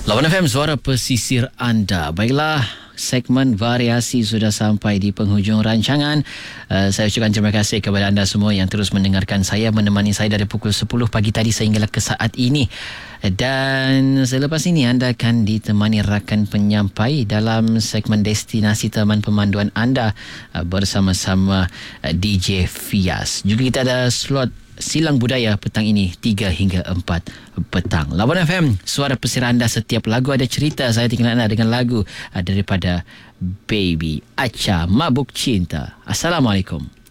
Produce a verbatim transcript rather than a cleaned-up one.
Lawan F M, suara pesisir anda. Baiklah, segmen variasi sudah sampai di penghujung rancangan. Uh, saya ucapkan terima kasih kepada anda semua yang terus mendengarkan saya, menemani saya dari pukul sepuluh pagi tadi sehinggalah ke saat ini. Dan selepas ini anda akan ditemani rakan penyampai dalam segmen destinasi teman pemanduan anda uh, bersama-sama uh, D J Fias. Juga kita ada slot Silang Budaya petang ini tiga hingga empat petang. Lawan F M, suara pesisir anda. Setiap lagu ada cerita. Saya tinggal anda dengan lagu daripada Baby Acha Mabuk Cinta. Assalamualaikum.